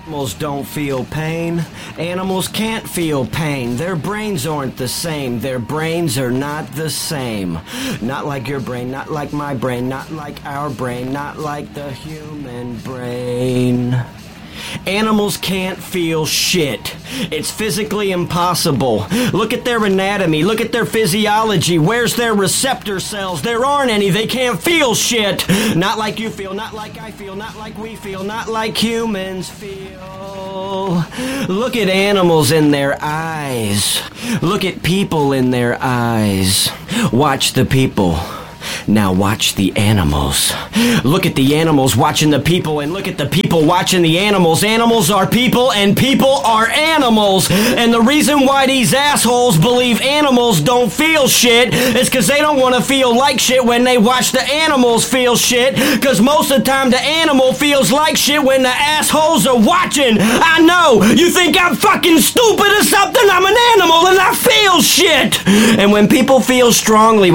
Animals don't feel pain. Animals can't feel pain. Their brains aren't the same. Their brains are not the same. Not like your brain, not like my brain, not like our brain, not like the human brain. Animals can't feel shit. It's physically impossible. Look at their anatomy. Look at their physiology. Where's their receptor cells? There aren't any. They can't feel shit. Not like you feel, not like I feel, not like we feel, not like humans feel. Look at animals in their eyes. Look at people in their eyes. Watch the people. Now watch the animals. Look at the animals watching the people, and look at the people watching the animals. Animals are people, and people are animals. And the reason why these assholes believe animals don't feel shit is because they don't want to feel like shit when they watch the animals feel shit. Because most of the time the animal feels like shit when the assholes are watching. I know, you think I'm fucking stupid or something? I'm an animal and I feel shit. And when people feel strongly,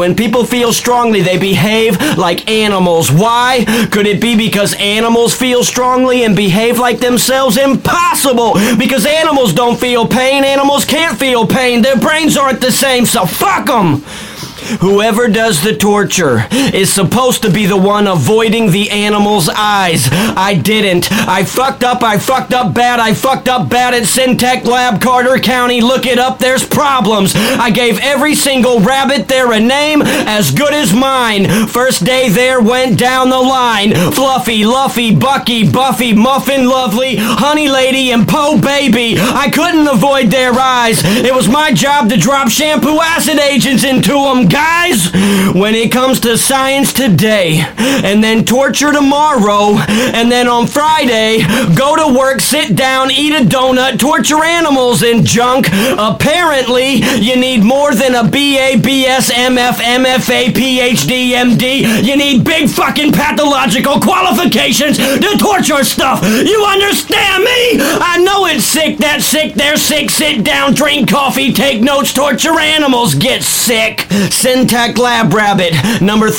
they behave like animals. Why? Could it be because animals feel strongly and behave like themselves? Impossible! Because animals don't feel pain. Animals can't feel pain. Their brains aren't the same, so fuck them! Whoever does the torture is supposed to be the one avoiding the animal's eyes. I didn't. I fucked up bad. I fucked up bad at Syntech Lab, Carter County. Look it up, there's problems. I gave every single rabbit there a name as good as mine. First day there went down the line. Fluffy, Luffy, Bucky, Buffy, Muffin, Lovely, Honey Lady, and Po Baby. I couldn't avoid their eyes. It was my job to drop shampoo acid agents into them, guys. When it comes to science today, and then torture tomorrow, and then on Friday, go to work, sit down, eat a donut, torture animals and junk, apparently you need more than a BA, BS, MF, MFA, PhD, MD. You need big fucking pathological qualifications to torture stuff. You understand me? I know it's sick, that's sick, they're sick. Sit down, drink coffee, take notes, torture animals, get sick. Syntech Lab Rabbit, number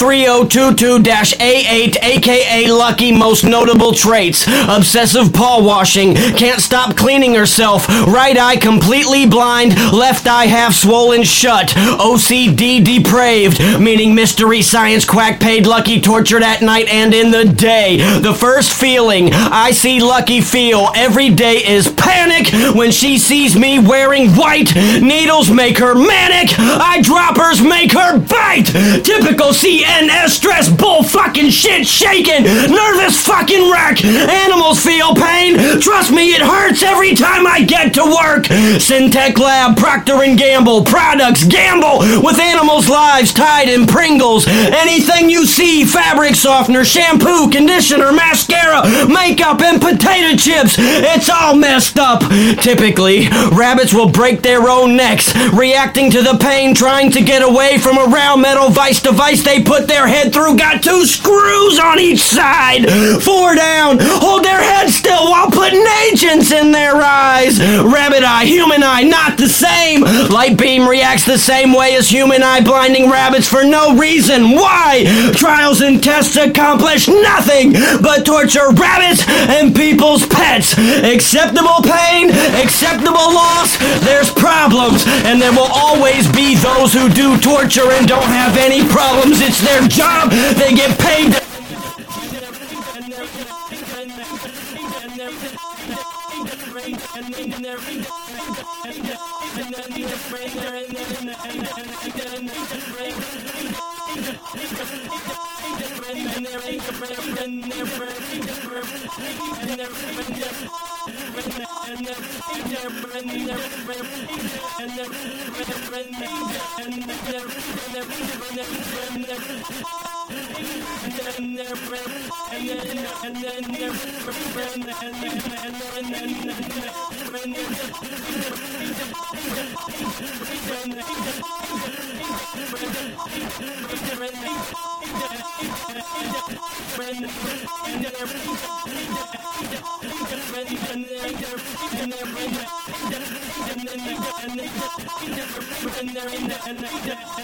3022-A8, aka Lucky. Most notable traits: obsessive paw washing, can't stop cleaning herself, right eye completely blind, left eye half swollen shut, OCD depraved, meaning mystery science quack paid Lucky, tortured at night and in the day. The first feeling I see Lucky feel every day is panic when she sees me wearing white. Needles make her manic, eyedroppers make her bite. Typical CNS stress bull fucking shit shaking, nervous fucking wreck. Animals feel pain. Trust me, it hurts every time I get to work. Syntech Lab, Procter & Gamble products. Gamble with animals' lives tied in Pringles. Anything you see: fabric softener, shampoo, conditioner, mascara, makeup, and potato chips. It's all messed up. Typically, rabbits will break their own necks, reacting to the pain, trying to get away from a round metal vice device they put their head through. Got 2 screws on each side. 4 down. Hold their head still while putting agents in their eyes. Rabbit eye, human eye, not the same. Light beam reacts the same way as human eye, blinding rabbits for no reason. Why? Trials and tests accomplish nothing but torture rabbits and people's pets. Acceptable pain, acceptable loss. There's problems, and there will always be those who do torture and don't have any problems. It's their job. They get paid to